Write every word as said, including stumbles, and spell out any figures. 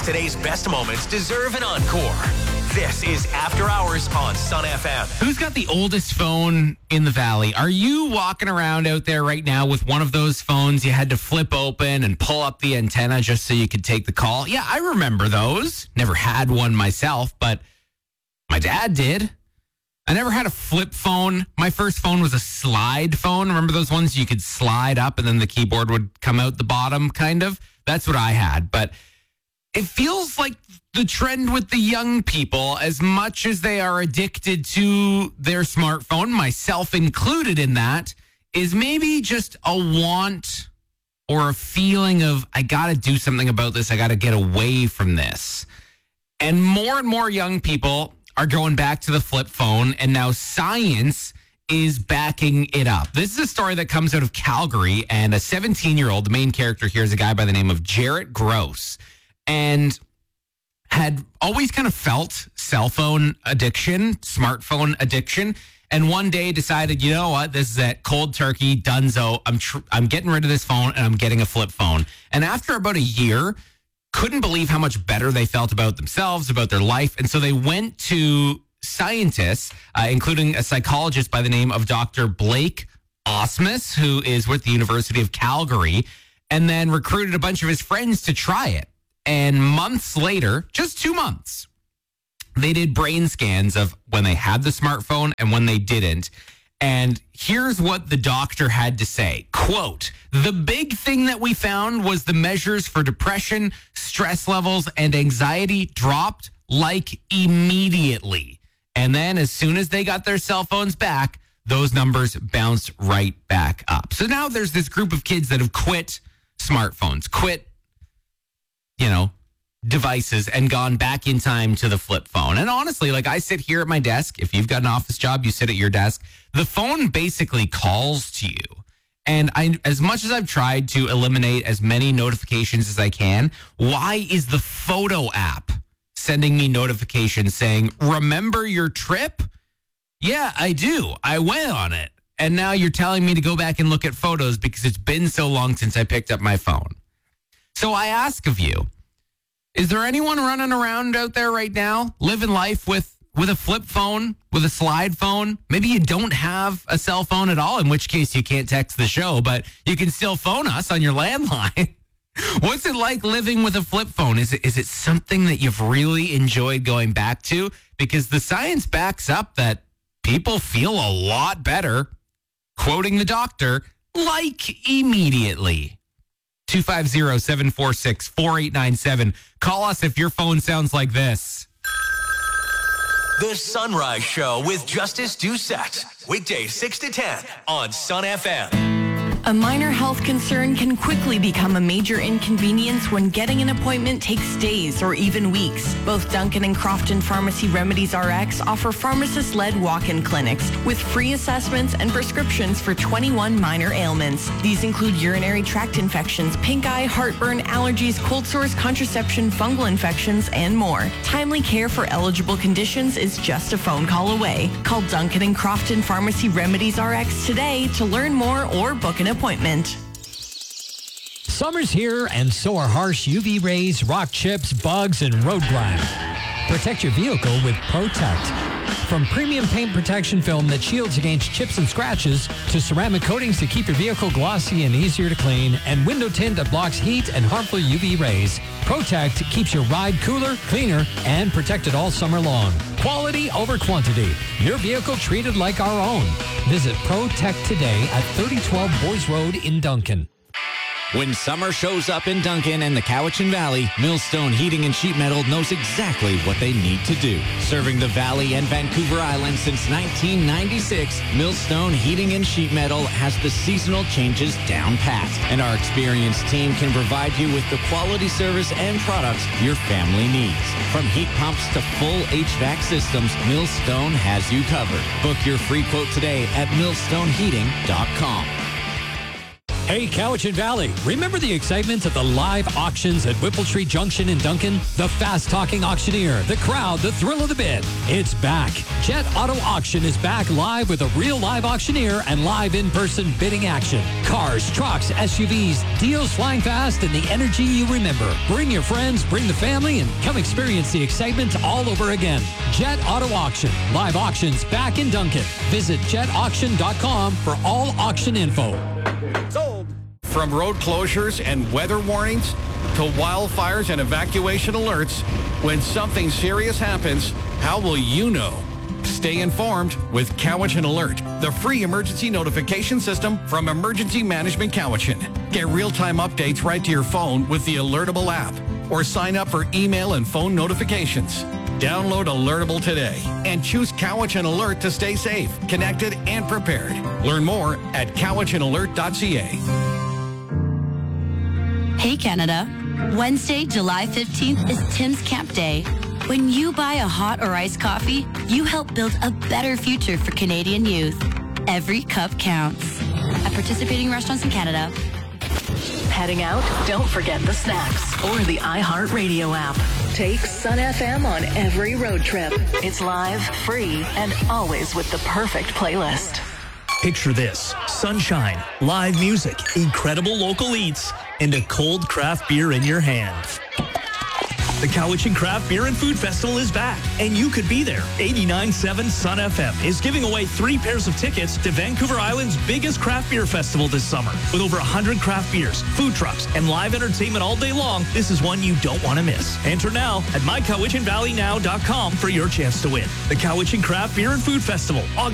Today's best moments deserve an encore. This is After Hours on Sun F M. Who's got the oldest phone in the Valley? Are you walking around out there right now with one of those phones you had to flip open and pull up the antenna just so you could take the call? Yeah, I remember those. Never had one myself, but my dad did. I never had a flip phone. My first phone was a slide phone. Remember those ones you could slide up and then the keyboard would come out the bottom, kind of? That's what I had. But it feels like the trend with the young people, as much as they are addicted to their smartphone, myself included in that, is maybe just a want or a feeling of, I got to do something about this. I got to get away from this. And more and more young people are going back to the flip phone, and now science is backing it up. This is a story that comes out of Calgary, and a seventeen-year-old, the main character here is a guy by the name of Jarrett Gross, and had always kind of felt cell phone addiction, smartphone addiction, and one day decided, you know what, this is it, cold turkey, dunzo, I'm tr- I'm getting rid of this phone, and I'm getting a flip phone. And after about a year, couldn't believe how much better they felt about themselves, about their life. And so they went to scientists, uh, including a psychologist by the name of Doctor Blake Osmus, who is with the University of Calgary, and then recruited a bunch of his friends to try it. And months later, just two months, they did brain scans of when they had the smartphone and when they didn't. And here's what the doctor had to say. Quote, the big thing that we found was the measures for depression, stress levels, and anxiety dropped like immediately. And then as soon as they got their cell phones back, those numbers bounced right back up. So now there's this group of kids that have quit smartphones, quit, you know, devices, and gone back in time to the flip phone. And honestly, like, I sit here at my desk. If you've got an office job, you sit at your desk. The phone basically calls to you. And I, as much as I've tried to eliminate as many notifications as I can, why is the photo app sending me notifications saying, remember your trip? Yeah, I do. I went on it. And now you're telling me to go back and look at photos because it's been so long since I picked up my phone. So I ask of you, is there anyone running around out there right now, living life with, with a flip phone, with a slide phone? Maybe you don't have a cell phone at all, in which case you can't text the show, but you can still phone us on your landline. What's it like living with a flip phone? Is it, is it something that you've really enjoyed going back to? Because the science backs up that people feel a lot better, quoting the doctor, like immediately. two five zero, seven four six, four eight nine seven. Call us if your phone sounds like this. The Sunrise Show with Justice Doucette. Weekdays six to ten on Sun F M. A minor health concern can quickly become a major inconvenience when getting an appointment takes days or even weeks. Both Duncan and Crofton Pharmacy Remedies R X offer pharmacist-led walk-in clinics with free assessments and prescriptions for twenty-one minor ailments. These include urinary tract infections, pink eye, heartburn, allergies, cold sores, contraception, fungal infections, and more. Timely care for eligible conditions is just a phone call away. Call Duncan and Crofton Pharmacy Remedies R X today to learn more or book an appointment. Summer's here, and so are harsh U V rays, rock chips, bugs, and road grime. Protect your vehicle with Protect. From premium paint protection film that shields against chips and scratches, to ceramic coatings to keep your vehicle glossy and easier to clean, and window tint that blocks heat and harmful U V rays, Protect keeps your ride cooler, cleaner, and protected all summer long. Quality over quantity. Your vehicle treated like our own. Visit Protect today at thirty twelve Boys Road in Duncan. When summer shows up in Duncan and the Cowichan Valley, Millstone Heating and Sheet Metal knows exactly what they need to do. Serving the Valley and Vancouver Island since nineteen ninety-six, Millstone Heating and Sheet Metal has the seasonal changes down pat. And our experienced team can provide you with the quality service and products your family needs. From heat pumps to full H V A C systems, Millstone has you covered. Book your free quote today at millstone heating dot com. Hey, Cowichan Valley, remember the excitement of the live auctions at Whippletree Junction in Duncan? The fast-talking auctioneer, the crowd, the thrill of the bid. It's back. Jet Auto Auction is back live with a real live auctioneer and live in-person bidding action. Cars, trucks, S U Vs, deals flying fast, and the energy you remember. Bring your friends, bring the family, and come experience the excitement all over again. Jet Auto Auction. Live auctions back in Duncan. Visit jet auction dot com for all auction info. Sold. From road closures and weather warnings to wildfires and evacuation alerts, when something serious happens, how will you know? Stay informed with Cowichan Alert, the free emergency notification system from Emergency Management Cowichan. Get real-time updates right to your phone with the Alertable app, or sign up for email and phone notifications. Download Alertable today and choose Cowichan Alert to stay safe, connected, and prepared. Learn more at cowichan alert dot c a. Hey Canada, Wednesday, July fifteenth is Tim's Camp Day. When you buy a hot or iced coffee, you help build a better future for Canadian youth. Every cup counts. At participating restaurants in Canada. Heading out? Don't forget the snacks or the iHeartRadio app. Take Sun F M on every road trip. It's live, free, and always with the perfect playlist. Picture this: sunshine, live music, incredible local eats, and a cold craft beer in your hand. The Cowichan Craft Beer and Food Festival is back, and you could be there. eighty-nine point seven Sun F M is giving away three pairs of tickets to Vancouver Island's biggest craft beer festival this summer. With over one hundred craft beers, food trucks, and live entertainment all day long, this is one you don't want to miss. Enter now at my cowichan valley now dot com for your chance to win. The Cowichan Craft Beer and Food Festival, August